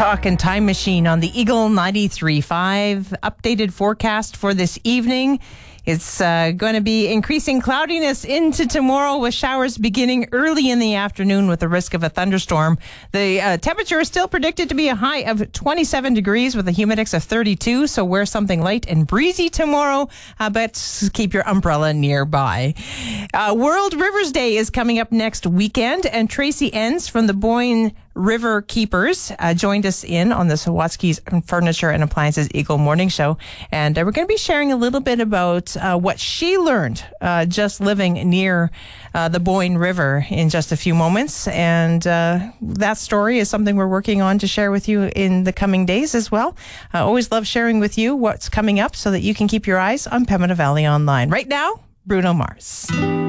Talking Time Machine on the Eagle 93.5. Updated forecast for this evening. It's going to be increasing cloudiness into tomorrow with showers beginning early in the afternoon with the risk of a thunderstorm. The temperature is still predicted to be a high of 27 degrees with a humidex of 32. So wear something light and breezy tomorrow, but keep your umbrella nearby. World Rivers Day is coming up next weekend, and Tracy Enns from the Boyne River Keepers joined us in on the Sawatsky's Furniture and Appliances Eagle Morning Show. And we're going to be sharing a little bit about what she learned just living near the Boyne River in just a few moments. And that story is something we're working on to share with you in the coming days as well. I always love sharing with you what's coming up so that you can keep your eyes on Pembina Valley Online. Right now, Bruno Mars.